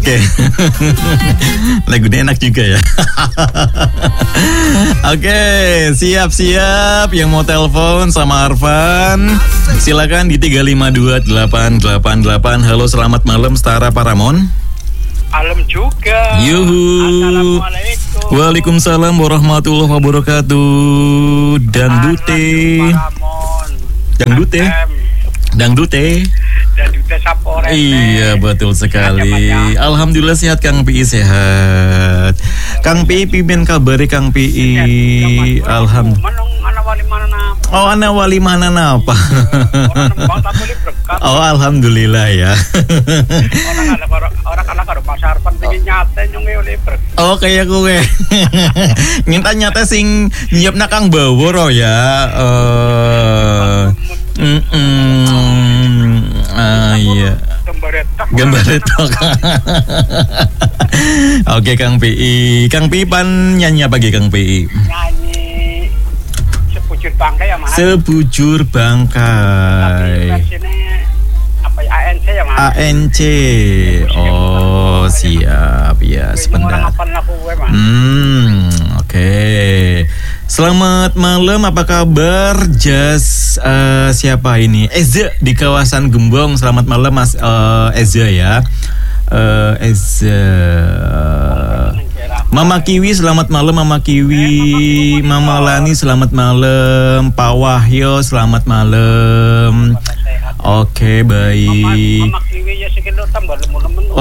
Oke. Lagunya enak juga ya. Oke, siap-siap yang mau telepon sama Arfan. Silakan di 3528888. Halo, selamat malam Setara Paramon. Malam juga. Yuhu. Assalamualaikum. Waalaikumsalam warahmatullahi wabarakatuh. Dangdute. Dangdute. Dangdute. Dangdute Sapore. Iya, betul sekali. Alhamdulillah sehat Kang Pi, sehat. Kang Pi pimpin kabari Kang Pi. Alhamdulillah. Oh, anak wali mana napa? Oh, alhamdulillah ya. Orang kalau pasar penting nyate nyong oleh berkah. Oh, kayak gue. Minta nyate sing nyiapna Kang Baworo ya. Iya. Gambar retok. Oke, Kang PI. Kang PI pan nyanyi apa Kang PI? Nyanyi Sebujur Bangkai ya Mas. Sebujur Bangkai. Apa ya, ANC ya Mas? ANC. Oh, siap ya, sebentar. Oke. Selamat malam, apa kabar? Siapa ini? Eza di kawasan Gembong. Selamat malam Mas Eza ya. Eza. Mama Kiwi, selamat malam Mama Kiwi. Mama Lani, selamat malam. Pak Wahyo, selamat malam. Oke, baik. Mama Kiwi ya sekitar tambah lemen-lemen.